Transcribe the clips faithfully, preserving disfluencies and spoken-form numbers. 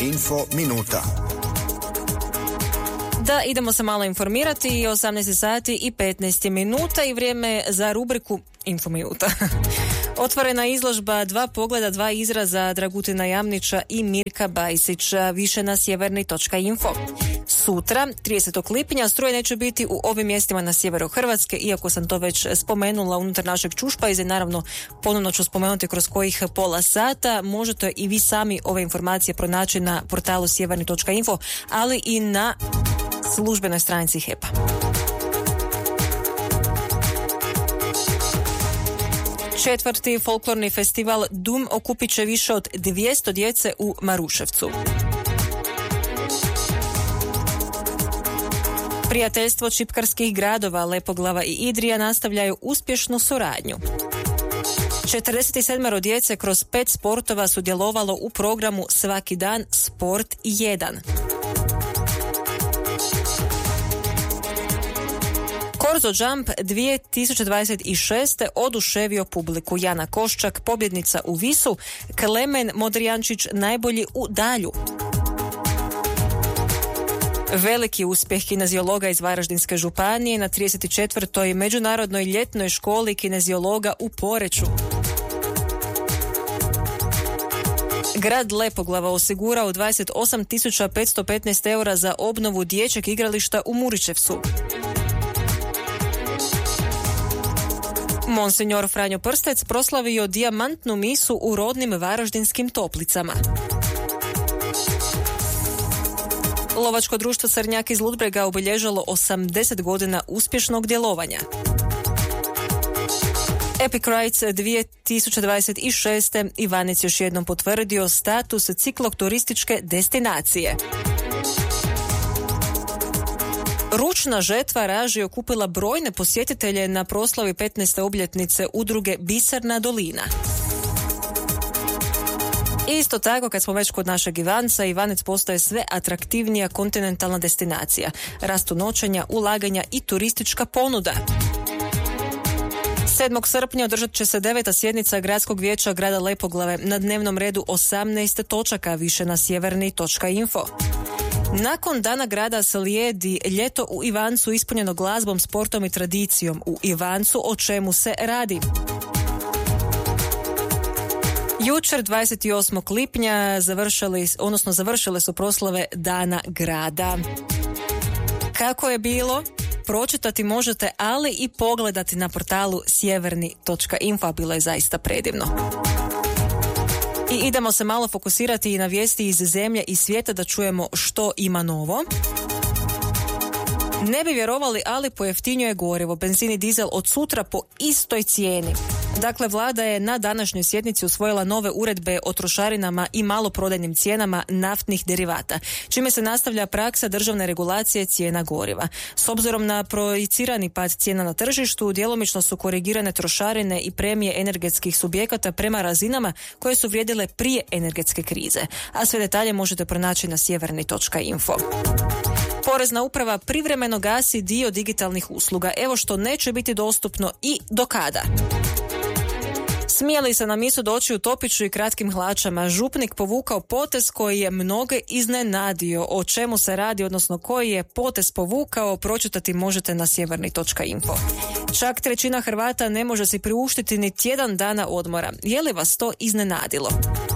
Info minuta. Da, idemo se malo informirati i osamnaest sati i petnaest minuta i vrijeme za rubriku Info minuta. Otvorena izložba Dva pogleda, dva izraza Dragutina Jamnića i Mirka Bajsića, više na sjeverni točka info. Sutra, tridesetog lipnja, struje neće biti u ovim mjestima na sjeveru Hrvatske, iako sam to već spomenula unutar našeg Čušpajza i naravno ponovno ću spomenuti kroz kojih pola sata. Možete i vi sami ove informacije pronaći na portalu sjeverni točka info, ali i na službenoj stranici H E P-a. Četvrti folklorni festival Dum okupit će više od dvjesto djece u Maruševcu. Prijateljstvo čipkarskih gradova Lepoglava i Idrija nastavljaju uspješnu suradnju. četrdeset sedam djece kroz pet sportova sudjelovalo u programu Svaki dan Sport jedan. Korzo Jump dvije tisuće dvadeset šest. oduševio publiku. Jana Koščak, pobjednica u visu, Klemen Modrijančić najbolji u dalju. Veliki uspjeh kineziologa iz Varaždinske županije na trideset četvrtoj međunarodnoj ljetnoj školi kineziologa u Poreču. Grad Lepoglava osigurao dvadeset osam tisuća petsto petnaest eura za obnovu dječjeg igrališta u Muričevcu. Monsinjor Franjo Prstec proslavio dijamantnu misu u rodnim Varaždinskim Toplicama. Lovačko društvo Crnjak iz Ludbrega obilježilo osamdeset godina uspješnog djelovanja. Epic Rides dvije tisuće dvadeset šest. Ivanec još jednom potvrdio status cikloturističke destinacije. Ručna žetva raži okupila brojne posjetitelje na proslavi petnaeste obljetnice udruge Biserna dolina. Isto tako, kad smo već kod našeg Ivanca, Ivanec postaje sve atraktivnija kontinentalna destinacija. Rastu noćenja, ulaganja i turistička ponuda. sedmog srpnja održat će se deveta sjednica Gradskog vijeća grada Lepoglave. Na dnevnom redu osamnaest točaka, više na sjeverni točka info. Nakon Dana grada slijedi ljeto u Ivancu ispunjeno glazbom, sportom i tradicijom. U Ivancu o čemu se radi? Jučer dvadeset osmog lipnja završili, odnosno završile su proslave Dana grada. Kako je bilo? Pročitati možete, ali i pogledati na portalu sjeverni točka info, bilo je zaista predivno. I idemo se malo fokusirati i na vijesti iz zemlje i svijeta da čujemo što ima novo. Ne bi vjerovali, ali pojeftinjuje gorivo, benzin i dizel od sutra po istoj cijeni. Dakle, vlada je na današnjoj sjednici usvojila nove uredbe o trošarinama i maloprodajnim cijenama naftnih derivata, čime se nastavlja praksa državne regulacije cijena goriva. S obzirom na projicirani pad cijena na tržištu, djelomično su korigirane trošarine i premije energetskih subjekata prema razinama koje su vrijedile prije energetske krize. A sve detalje možete pronaći na sjeverni točka info. Porezna uprava privremeno gasi dio digitalnih usluga. Evo što neće biti dostupno i do kada. Smijali se na misu doći u topiću i kratkim hlačama. Župnik povukao potez koji je mnoge iznenadio. O čemu se radi, odnosno koji je potez povukao, pročitati možete na sjeverni točka info. Čak trećina Hrvata ne može si priuštiti ni tjedan dana odmora. Je li vas to iznenadilo?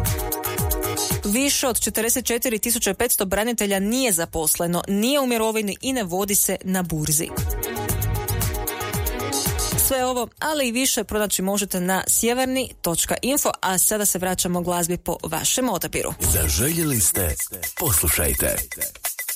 Više od četrdeset četiri tisuće petsto branitelja nije zaposleno, nije u mirovini i ne vodi se na burzi. Sve ovo, ali i više pronaći možete na sjeverni točka info, a sada se vraćamo glazbi po vašem odabiru. Zaželjeli ste, poslušajte.